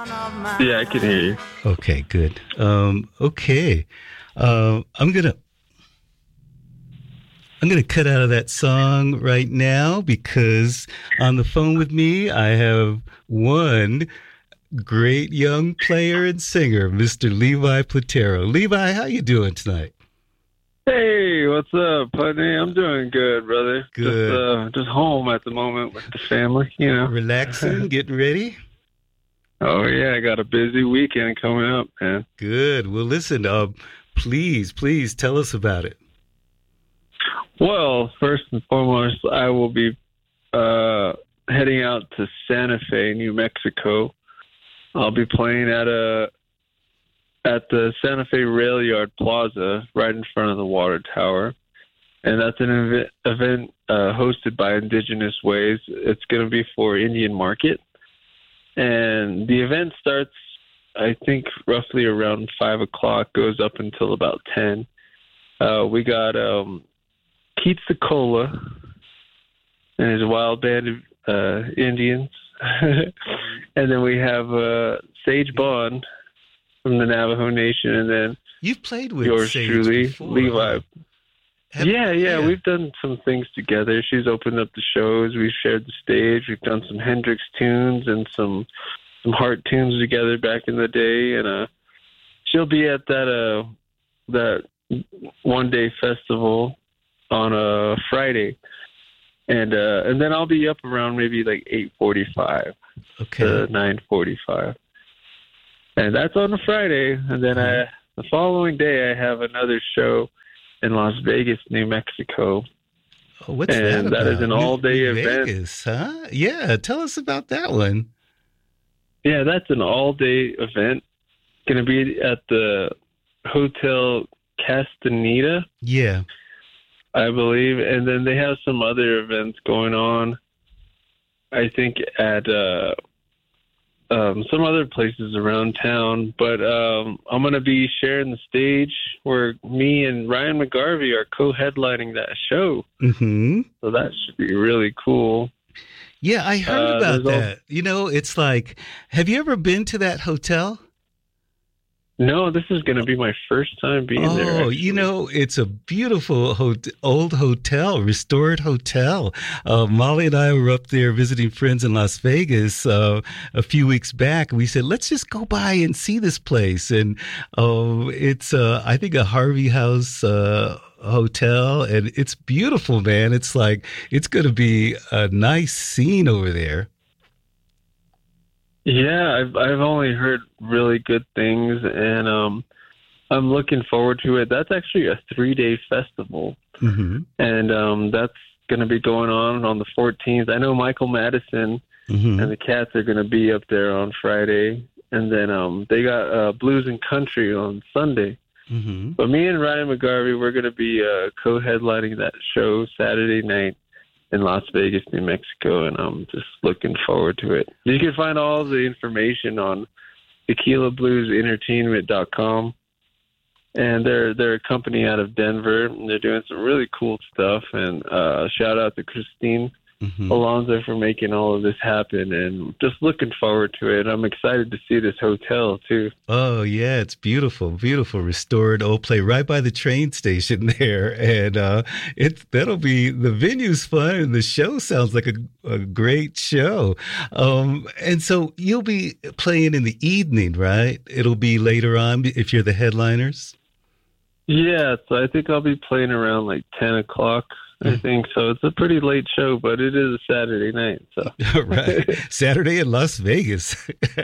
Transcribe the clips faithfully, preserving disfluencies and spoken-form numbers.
Yeah, I can hear you. Okay, good. Um, okay. Uh, I'm going to I'm going to cut out of that song right now because on the phone with me, I have one great young player and singer, Mister Levi Platero. Levi, how you doing tonight? Hey, what's up, Putney? I'm doing good, brother. Good. Just, uh, just home at the moment with the family, you know. Relaxing, getting ready? Oh, yeah, I got a busy weekend coming up, man. Good. Well, listen, uh, please, please tell us about it. Well, first and foremost, I will be uh, heading out to Santa Fe, New Mexico. I'll be playing at a at the Santa Fe Rail Yard Plaza, right in front of the water tower, and that's an ev- event uh, hosted by Indigenous Ways. It's going to be for Indian Market, and the event starts, I think, roughly around five o'clock, goes up until about ten. Uh, we got um, Keats the Cola and his wild band of uh, Indians. And then we have uh, Sage Bond from the Navajo Nation, and then you've played with yours Sage truly, before, Levi. Have, yeah, yeah, yeah, we've done some things together. She's opened up the shows. We've shared the stage. We've done some Hendrix tunes and some some Heart tunes together back in the day. And uh, she'll be at that uh, that one day festival on a Friday, and uh, and then I'll be up around maybe like eight forty-five okay. to nine forty-five, and that's on a Friday. And then I, the following day, I have another show in Las Vegas, New Mexico. Oh, what's and that about? that is an all-day New event. Vegas, huh? Yeah, tell us about that one. Yeah, that's an all-day event. Going to be at the Hotel Castaneda. Yeah. I believe, and then they have some other events going on, I think, at uh, um, some other places around town. But um, I'm going to be sharing the stage where me and Ryan McGarvey are co-headlining that show. Mm-hmm. So that should be really cool. Yeah, I heard Uh, about there's that. You know, it's like, have you ever been to that hotel? No, this is going to be my first time being oh, there. Oh, you know, it's a beautiful hot- old hotel, restored hotel. Uh, Molly and I were up there visiting friends in Las Vegas uh, a few weeks back. We said, let's just go by and see this place. And uh, it's, uh, I think, a Harvey House uh, hotel. And it's beautiful, man. It's like, it's going to be a nice scene over there. Yeah, I've I've only heard really good things, and um, I'm looking forward to it. That's actually a three-day festival, mm-hmm. and um, that's going to be going on on the fourteenth. I know Michael Madison mm-hmm. and the Cats are going to be up there on Friday, and then um, they got uh, Blues and Country on Sunday. Mm-hmm. But me and Ryan McGarvey, we're going to be uh, co-headlining that show Saturday night in Las Vegas, New Mexico, and I'm just looking forward to it. You can find all the information on tequila blues entertainment dot com, and they're they're a company out of Denver, and they're doing some really cool stuff. And uh, shout out to Christine mm-hmm. Alonso for making all of this happen, and just looking forward to it. I'm excited to see this hotel too. Oh yeah, it's beautiful, beautiful restored old play right by the train station there, and uh, it's that'll be the venue's fun, and the show sounds like a, a great show. Um, and so you'll be playing in the evening, right? It'll be later on if you're the headliners. Yeah, so I think I'll be playing around like ten o'clock. I think so. It's a pretty late show, but it is a Saturday night. So right, Saturday in Las Vegas.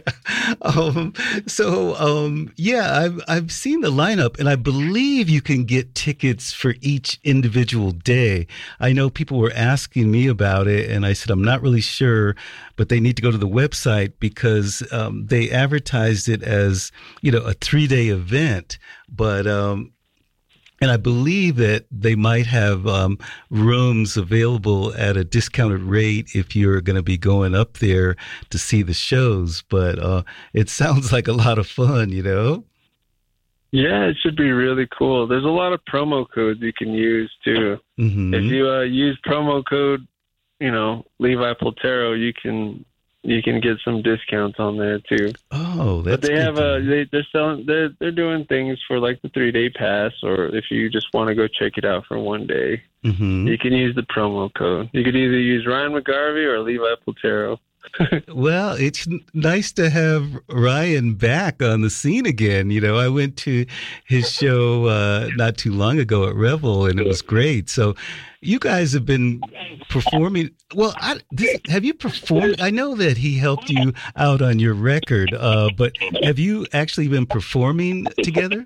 um, so um, yeah, I've I've seen the lineup, and I believe you can get tickets for each individual day. I know people were asking me about it, and I said I'm not really sure, but they need to go to the website because um, they advertised it as, you know, a three day event, but. Um, And I believe that they might have um, rooms available at a discounted rate if you're going to be going up there to see the shows. But uh, it sounds like a lot of fun, you know? Yeah, it should be really cool. There's a lot of promo codes you can use, too. Mm-hmm. If you uh, use promo code, you know, Levi Platero, you can you can get some discounts on there too. Oh, that's but they good have to a know. they they're selling they're they're doing things for like the three day pass, or if you just want to go check it out for one day, Mhm. you can use the promo code. You could either use Ryan McGarvey or Levi Platero. Well, it's n- nice to have Ryan back on the scene again. You know, I went to his show uh, not too long ago at Revel, and it was great. So, you guys have been performing. Well, I, this, have you performed? I know that he helped you out on your record, uh, but have you actually been performing together?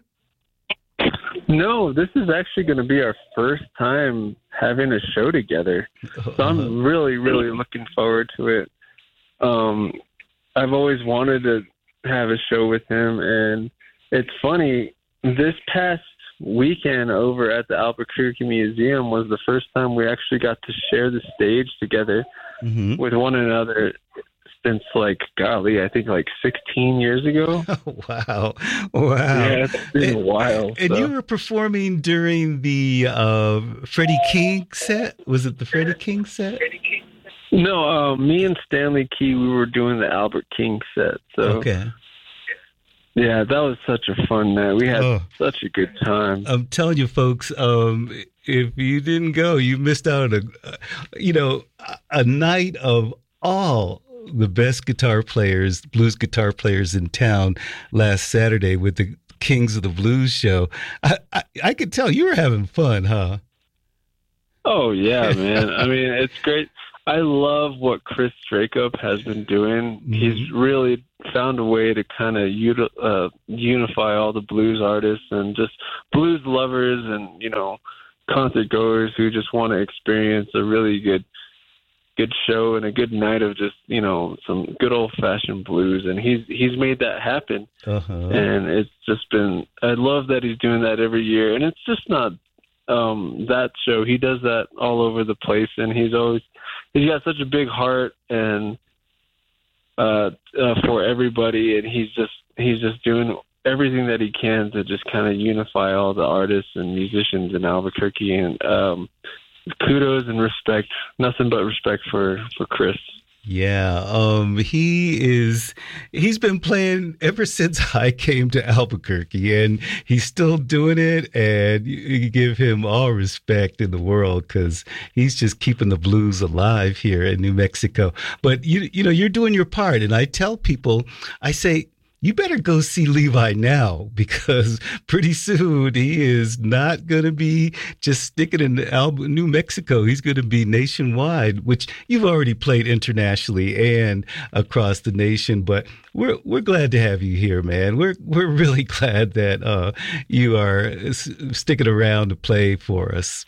No, this is actually going to be our first time having a show together. So I'm really, really looking forward to it. Um, I've always wanted to have a show with him, and it's funny, this past weekend over at the Albuquerque Museum was the first time we actually got to share the stage together Mm-hmm. with one another since, like, golly, I think like sixteen years ago. Oh, wow. Wow. Yeah, it's been a while. And so. you were performing during the uh, Freddie King set? Was it the Freddie King set? No, uh, me and Stanley Key, we were doing the Albert King set. So, Okay. yeah, that was such a fun night. We had Oh. such a good time. I'm telling you, folks, um, if you didn't go, you missed out on a, you know, a, a night of all the best guitar players, blues guitar players in town last Saturday with the Kings of the Blues show. I, I, I could tell you were having fun, huh? Oh, yeah, man. I mean, it's great. I love what Chris Strakup has been doing. Mm-hmm. He's really found a way to kind of uti- uh, unify all the blues artists and just blues lovers and, you know, concert goers who just want to experience a really good good show and a good night of just, you know, some good old-fashioned blues. And he's he's made that happen. Uh-huh. And it's just been – I love that he's doing that every year. And it's just not um, that show. He does that all over the place, and he's always – he's got such a big heart and uh, uh, for everybody, and he's just he's just doing everything that he can to just kind of unify all the artists and musicians in Albuquerque. And um, kudos and respect, nothing but respect for, for Chris. Yeah, um, he is, he's been playing ever since I came to Albuquerque, and he's still doing it, and you, you give him all respect in the world because he's just keeping the blues alive here in New Mexico. But, you, you know, you're doing your part, and I tell people, I say, you better go see Levi now because pretty soon he is not going to be just sticking in Al- New Mexico. He's going to be nationwide, which you've already played internationally and across the nation. But we're we're glad to have you here, man. We're we're really glad that uh, you are s- sticking around to play for us.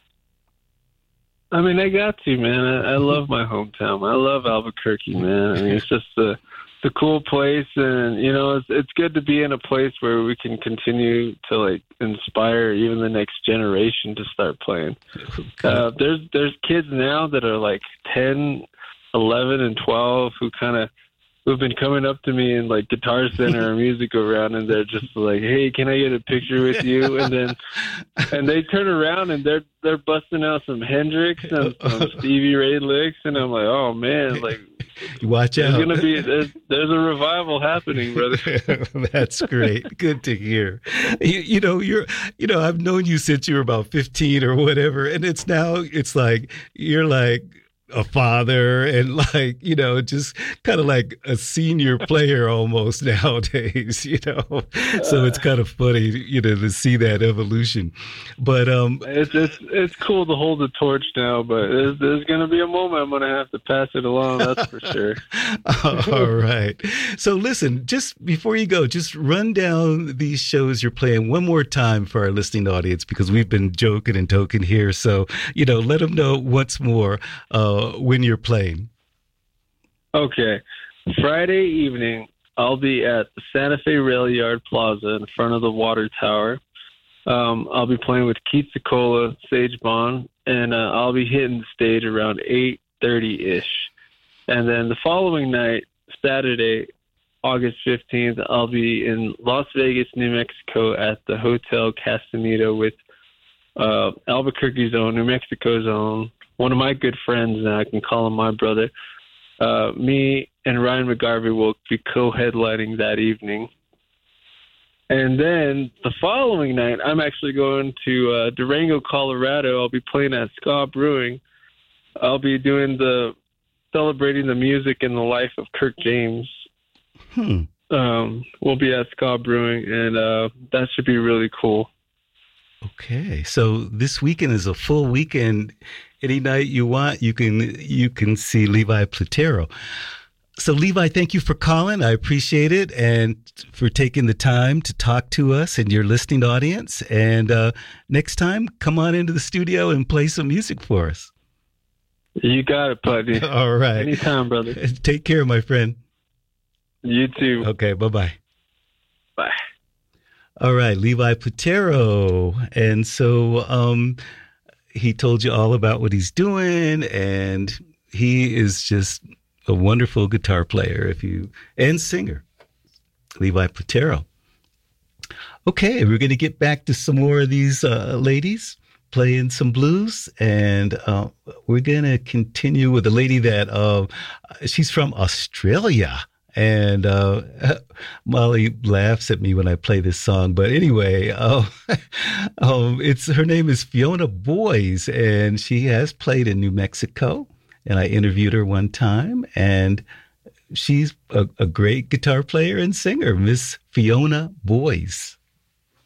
I mean, I got to, man. I, I love my hometown. I love Albuquerque, man. I mean, it's just a, it's a cool place, and you know, it's it's good to be in a place where we can continue to like inspire even the next generation to start playing. Uh, there's there's kids now that are like ten, eleven, and twelve who kind of who've been coming up to me in like Guitar Center or music around, and they're just like, "Hey, can I get a picture with you?" And then and they turn around and they're they're busting out some Hendrix and some Stevie Ray licks, and I'm like, "Oh man, like." Watch out. There's gonna be there's, there's a revival happening, brother. That's great. Good to hear. You, you know, you're you know, I've known you since you were about fifteen or whatever, and it's now it's like you're like a father and like, you know, just kind of like a senior player almost nowadays, you know. So it's kind of funny, you know, to see that evolution. But um it's it's it's cool to hold the torch now, but there's, there's going to be a moment I'm going to have to pass it along, that's for sure. All right. So listen, just before you go, just run down these shows you're playing one more time for our listening audience because we've been joking and toking here. So, you know, let them know once more uh when you're playing. Okay. Friday evening, I'll be at the Santa Fe Rail Yard Plaza in front of the water tower. Um, I'll be playing with Keith Secola, Sage Bond, and uh, I'll be hitting the stage around eight thirty-ish. And then the following night, Saturday, August fifteenth, I'll be in Las Vegas, New Mexico at the Hotel Castaneda with uh, Albuquerque's own, New Mexico's own, one of my good friends, and I can call him my brother, Uh, me and Ryan McGarvey will be co-headlining that evening. And then the following night, I'm actually going to uh, Durango, Colorado. I'll be playing at Ska Brewing. I'll be doing the celebrating the music and the life of Kirk James. Hmm. Um, we'll be at Ska Brewing, and uh, that should be really cool. Okay, so this weekend is a full weekend. Any night you want, you can you can see Levi Platero. So, Levi, thank you for calling. I appreciate it, and for taking the time to talk to us and your listening audience. And uh, next time, come on into the studio and play some music for us. You got it, buddy. All right. Anytime, brother. Take care, my friend. You too. Okay, bye-bye. Bye. All right, Levi Platero. And so um, he told you all about what he's doing, and he is just a wonderful guitar player if you and singer, Levi Platero. Okay, we're going to get back to some more of these uh, ladies playing some blues, and uh, we're going to continue with a lady that uh, she's from Australia. And uh, Molly laughs at me when I play this song. But anyway, uh, um, it's her name is Fiona Boyes, and she has played in New Mexico. And I interviewed her one time, and she's a, a great guitar player and singer, Miss Fiona Boyes.